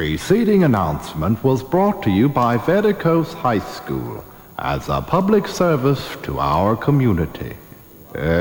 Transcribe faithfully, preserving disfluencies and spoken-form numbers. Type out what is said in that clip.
preceding announcement was brought to you by Vedicos High School as a public service to our community.